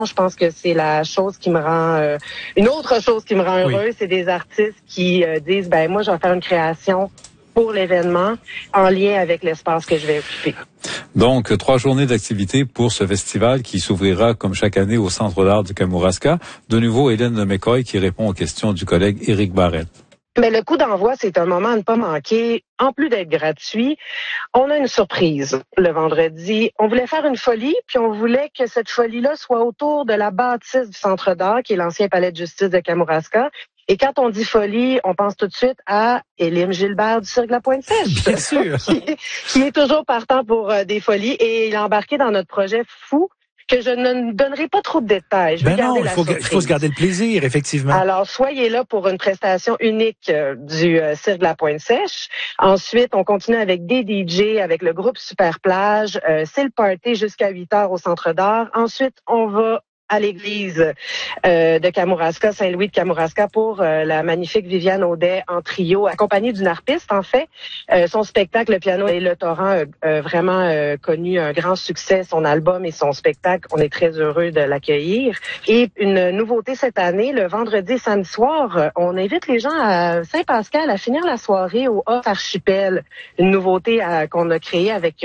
Je pense que c'est la chose qui me rend... une autre chose qui me rend heureuse, c'est des artistes qui disent, moi, je vais faire une création pour l'événement en lien avec l'espace que je vais occuper. Donc, 3 journées d'activité pour ce festival qui s'ouvrira comme chaque année au Centre d'art du Kamouraska. De nouveau, Hélène McCoy qui répond aux questions du collègue Éric Barrette. Mais le coup d'envoi, c'est un moment à ne pas manquer. En plus d'être gratuit, on a une surprise le vendredi. On voulait faire une folie, puis on voulait que cette folie-là soit autour de la bâtisse du Centre d'art, qui est l'ancien palais de justice de Kamouraska. Et quand on dit folie, on pense tout de suite à Élim Gilbert du Cirque La Pointe-Sèche. Bien sûr. qui est toujours partant pour des folies. Et il a embarqué dans notre projet fou, que je ne donnerai pas trop de détails. Il faut se garder le plaisir, effectivement. Alors, soyez là pour une prestation unique du Cirque La Pointe-Sèche. Ensuite, on continue avec des DJ, avec le groupe Super Plage. C'est le party jusqu'à 8 heures au Centre d'art. Ensuite, on va à l'église de Kamouraska, Saint-Louis de Kamouraska, pour la magnifique Viviane Audet en trio, accompagnée d'une harpiste, en fait. Son spectacle, Le piano et le torrent, a vraiment connu un grand succès, son album et son spectacle. On est très heureux de l'accueillir. Et une nouveauté cette année, le vendredi et samedi soir, on invite les gens à Saint-Pascal à finir la soirée au Off Archipel. Une nouveauté qu'on a créée avec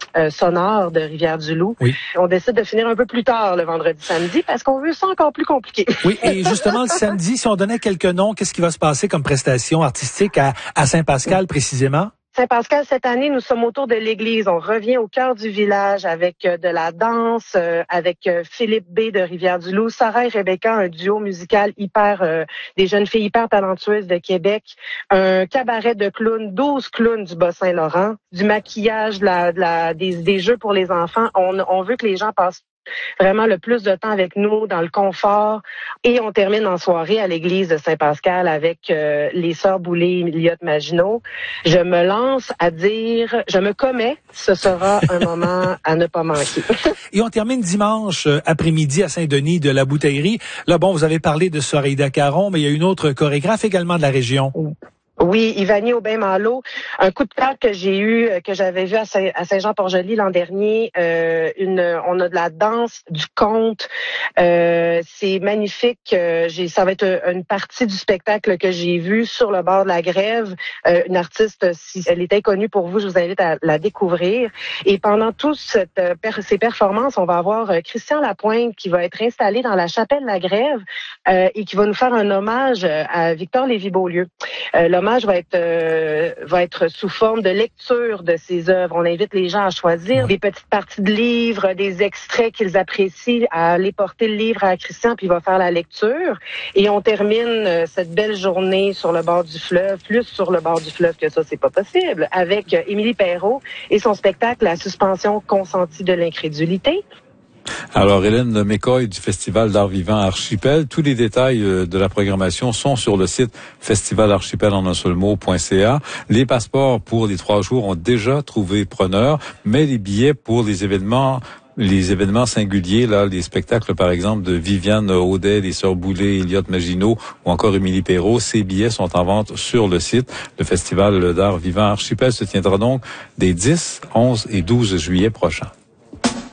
Sonore de Rivière-du-Loup. Oui. On décide de finir un peu plus tard le vendredi samedi parce qu'on veut ça encore plus compliqué. Oui, et justement, le samedi, si on donnait quelques noms, qu'est-ce qui va se passer comme prestation artistique à Saint-Pascal précisément? Saint-Pascal, cette année, nous sommes autour de l'église. On revient au cœur du village avec de la danse, avec Philippe B. de Rivière-du-Loup, Sarah et Rebecca, un duo musical des jeunes filles hyper talentueuses de Québec, un cabaret de clowns, 12 clowns du Bas-Saint-Laurent, du maquillage, des jeux pour les enfants. On veut que les gens passent vraiment le plus de temps avec nous, dans le confort. Et on termine en soirée à l'église de Saint-Pascal avec les sœurs Boulay et Lyotte Maginot. Je me lance à dire, je me commets, ce sera un moment à ne pas manquer. Et on termine dimanche après-midi à Saint-Denis de la Bouteillerie. Là, vous avez parlé de Soreida Caron, mais il y a une autre chorégraphe également de la région. Oui, Ivani Aubin-Malo, un coup de cœur que j'ai eu, que j'avais vu à Saint-Jean-Port-Joli l'an dernier. On a de la danse, du conte. C'est magnifique. Ça va être une partie du spectacle que j'ai vu sur le bord de la Grève. Une artiste, si elle est inconnue pour vous, je vous invite à la découvrir. Et pendant toutes ces performances, on va avoir Christian Lapointe qui va être installé dans la chapelle de la Grève et qui va nous faire un hommage à Victor Lévy-Beaulieu. L'hommage va être sous forme de lecture de ses œuvres. On invite les gens à choisir des petites parties de livres, des extraits qu'ils apprécient, à aller porter le livre à Christian, puis il va faire la lecture. Et on termine cette belle journée sur le bord du fleuve, plus sur le bord du fleuve que ça, c'est pas possible, avec Émilie Perrault et son spectacle La suspension consentie de l'incrédulité. Alors, Hélène McCoy du Festival d'art vivant Archipel. Tous les détails de la programmation sont sur le site festivalarchipel.ca. Les passeports pour les 3 jours ont déjà trouvé preneur, mais les billets pour les événements singuliers, là, les spectacles, par exemple, de Viviane Audet, les Sœurs Boulay, Lyotte Maginot ou encore Émilie Perrault, ces billets sont en vente sur le site. Le Festival d'art vivant Archipel se tiendra donc des 10, 11 et 12 juillet prochains.